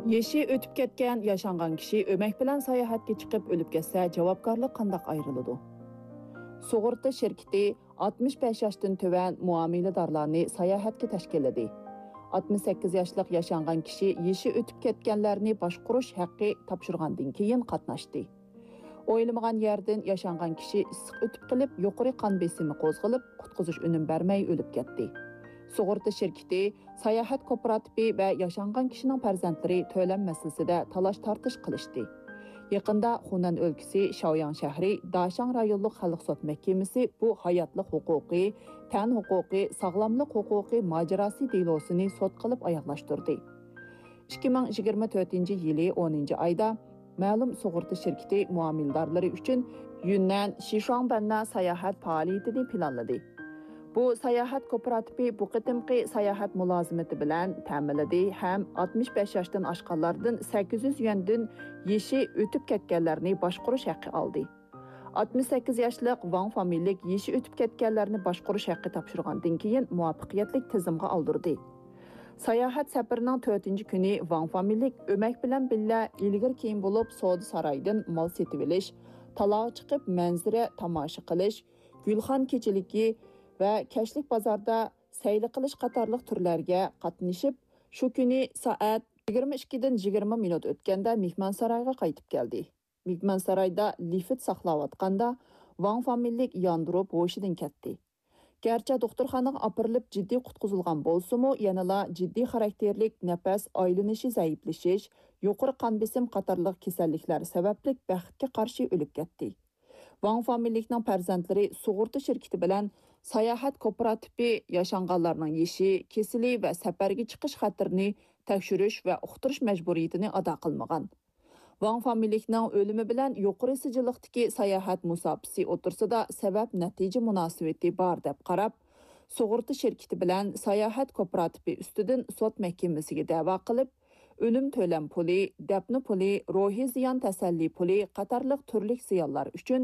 Yeşi ötüp ketken yaşangan kişi ömek bilen sayahatga chiqib ölüp ketsa javobgarlik qandaq ayrılıdı? Sug'urta şirketi 65 yaşdan töven muamiladorlarni sayahatga tashkilladi. 68 yaşlıq yaşangan kişi yeşi ötüp ketkenlerni boshqurish haqqi topshirgandan keyin qatnashdi. O'ylamagan yerdan yaşangan kişi issiq ötüp qilib, yuqori qon besimi qo'zg'alib, qutqizish unum bermay ölüp ketdi. Sug'urta şirketi, sayahat kooperativi va yaşangan kishining farzandlari to'lam masalasida talash-tartish qilishdi. Yaqında Xunan o'lkasi Shaoyang shahri Dashang rayonlik xalq sud mahkamasi bu hayotlik huquqi, tan huquqi, sog'lomlik huquqi mojarosi delosini sud qilib oyoqlashtirdi. 2024-yili 10-oyda ma'lum sug'urta şirketi muamildorlari uchun Yunnan Shishuangbanna sayohat faoliyatini planladi. Bu sayohat kooperativi bu qitimqi sayohat mulozimati bilan ta'minladi ham 65 yoshdan oshganlardan 800 yuandan yeshi o'tib ketganlarni boshqarish haqqi oldi. 68 yoshlik Wang familiyalik yeshi o'tib ketganlarni boshqarish haqqi topshirgandan keyin muvaffaqiyatli tizimga oldirdi. Sayohat safarining 4-kuni Wang familiyalik o'mak bilan billa ilgari keyin bo'lib savdo saroyidan mol setib olish, taloq chiqib manzara tomosha qilish, gulxon kechiligi va kashlik bozorda sayli qilish qatorliq turlarga qatnashib, shu kuni soat 22 dan 20 minut o'tganda mehmonsaroyga qaytib keldi. Mehmonsaroyda lift saqlayotganda Wang familiyalik yondirib hoshidan ketdi. Gerçi doktorxonaga opirilib jiddiy qutqizilgan bo'lsa-mu, yanala jiddiy xarakterlik nafas aylanishi zaiflashish, yuqori qon besim qatorliq kasalliklar sababli baxtga qarshi o'lib ketdi. Wang familiyalikning farzandlari sug'urta shirkati bilan sayohat kooperativi yaşanganlarning yeshi, kesili va safarga chiqish xatirini tekshirish va uqtirish majburiyatini ado qilmagan. Wang familiyalikning o'limi bilan yuqori sijilliqdagi sayohat musofasi o'tirsida sabab natija munosabati bor deb qarab, sug'urta shirkati bilan sayohat kooperativi ustidan sud mahkamasiga da'vo qilib, o'lim to'lam puli, dafn puli, ruhiy ziyon tasalli puli qatorliq turli ziyonlar uchun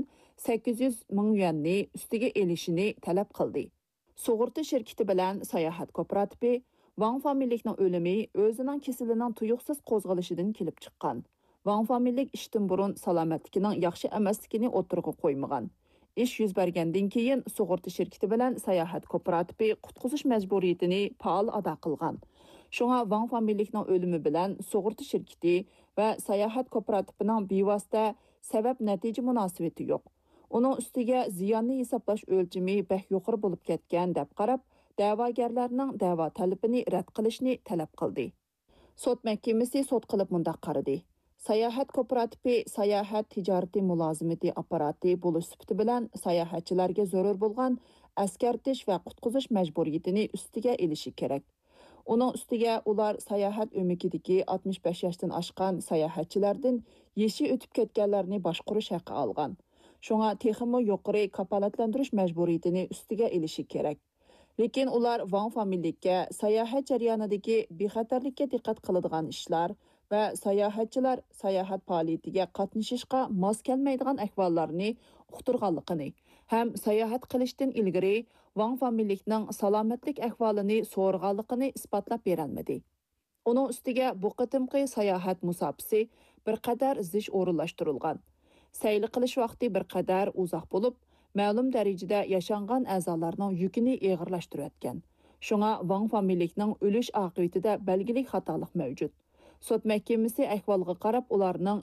800 ming yuanni ustiga elishini talab qildi. Sug'urta shirkati bilan sayohat kooperativi Wang familiyalikning o'limi o'zining kasalining tuyuqsiz qo'zg'alishidan kelib chiqqan. Wang familiyalik ishdan burun salomatligining yaxshi emasligini o'tirg'i qo'ymagan. Ish yuz bergandan keyin sug'urta shirkati bilan sayohat kooperativi qutqizish majburiyatini faol ado qilgan. Shunga Wang familiyalikning o'limi bilan sug'urta shirkati va sayohat kooperativining bevosita sabab natija munosabati yo'q. Uning ustiga ziyonni hisoblash o'lchami beh yuqori bo'lib ketgan deb qarab, da'vogarlarning da'vo talabini rad qilishni talab qildi. Sud mahkamasi sud qilib mundaq qaradi. Sayohat kooperativi sayohat tijorati mulozimati apparati bo'lish sifati bilan sayohatchilarga zarur bo'lgan askartish va qutqizish majburiyatini ustiga elishi kerak. Uning ustiga ular sayohat o'mikidagi 65 yoshdan oshgan sayohatchilardan yeshi o'tib ketganlarni boshqarish haqqi olgan. Shunga texmo yuqori kafolatlantirish majburiyatini ustiga elishi kerak. Lekin ular Wang familiyalikka sayohat jarayonidagi bexatarlikka diqqat qiladigan ishlar va sayohatchilar sayohat faoliyatiga qatnashishga mos kelmaydigan ahvollarni uqtirganligini ham sayohat qilishdan ilgari Wang familiyalikning salomatlik ahvolini so'rganligini isbotlab berolmadi. Uning ustiga bu qitimqi sayohat musofasi bir qadar zich o'rinlashtirilgan. Sayli qilish vaqti bir qadar uzoq bo'lib, ma'lum darajada yaşangan a'zolarning yukini og'irlashtirayotgan. Shunga Wang familiyalikning o'lish oqibatida belgilik xatolik mavjud. Sud mahkamasi ahvolga qarab ularning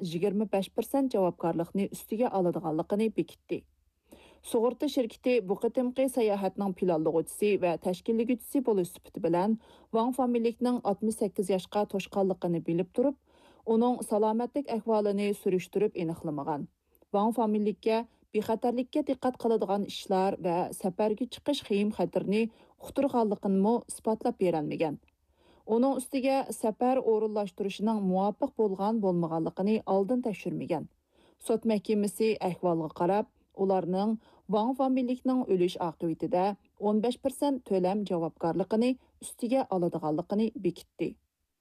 25% javobgarlikni ustiga oladiganligini bekitdi. Sug'urta shirkati bu qitimqi sayohatning planlovchisi va tashkillovchisi bo'lish sifati bilan Wang familiyalikning 68 yoshga to'shqanligini bilib turib, uning salomatlik ahvolini surishtirib aniqlamagan. Wang familiyalikka bexatarlikka diqqat qiladigan ishlar va safarga chiqish xiyim xatirini uqtirganligini isbotlab berolmagan. Uning ustiga safar o'rinlashtirishining muvofiq bo'lgan-bo'lmaganligini oldin tekshirmagan. Sud mahkamasi ahvolga qarab, ularning Wang familiyalikning o'lish oqibatida 15% to'lam javobgarligini ustiga oladiganligini bekitdi.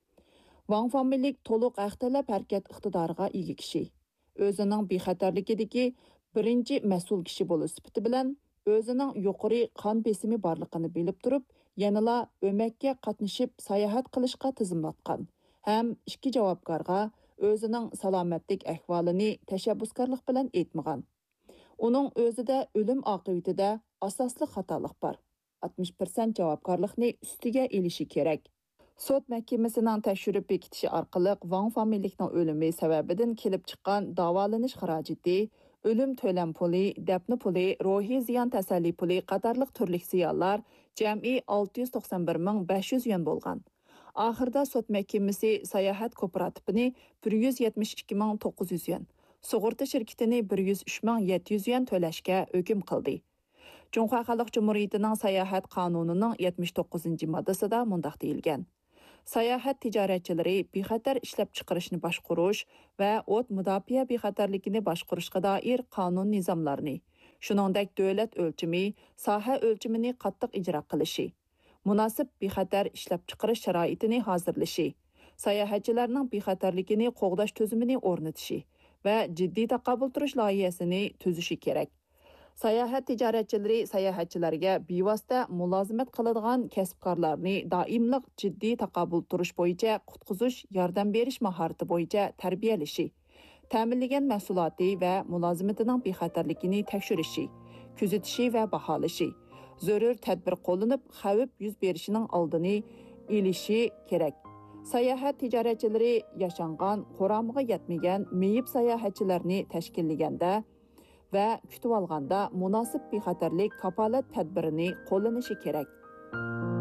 Wang familiyalik to'liq haqtalab harakat iqtidoriga ega kishi. O'zining bexatarligidagi birinchi mas'ul kishi bo'lish sifati bilan o'zining yuqori qon besimi borligini bilib turib, yanala o'makka qatnashib sayohat qilishga tizimlatgan ham ikki javobgarga o'zining salomatlik ahvolini tashabbuskorlik bilan aytmagan. Uning o'zida o'lim oqibatida asosli xatolik bor. 60% javobgarlikni ustiga elishi kerak. Sud mahkamasining tekshirib bekitishi orqali Wang familiyaning o'limi sababidan kelib chiqqan davolanish xarajati, o'lim to'lam puli, dafn puli, ruhiy ziyon tasalli puli qatorliq turli ziyonlar jami 691,500 yuan bo'lgan. Oxirida sud mahkamasi sayohat kooperativini 172,900 yuan, sug'urta shirkatini 103,700 yuan to'lashga hukm qildi. Cunhua Xalq Cumhuriyetining sayohat qonunining 79-moddasida mundaq deyilgan. Sayohat tijoratchilari bexatar ishlab chiqarishni boshqarish va o't mudofaa bexatarligini boshqarishga doir qonun nizomlarini, shuningdek davlat o'lchimi, soha o'lchimini qattiq ijro qilishi, munosib bexatar ishlab chiqarish sharoitini hozirlashi, sayohatchilarning bexatarligini qo'g'dash tuzumini o'rnatishi va jiddiy taqobil turish loyihasini tuzishi kerak. Sayohat tijoratchilari sayohatchilarga bevosita mulozimat qiladigan kasbkorlarni doimliq jiddiy taqobil turish bo'yicha qutqizish, yordam berish mahorati bo'yicha tarbiyalashi, ta'minlagan mahsuloti va mulozimatining bexatarligini tekshirishi, kuzatishi va baholashi, zarur tadbir qo'llanib, xavf yuz berishining oldini olishi kerak. Sayohat tijoratchilari yashangan, qo'ramiga yetmagan meyib sayohatchilarni tashkillaganda va kutib olganda munosib bexatarlik kafolat tadbirini qo'llanishi kerak.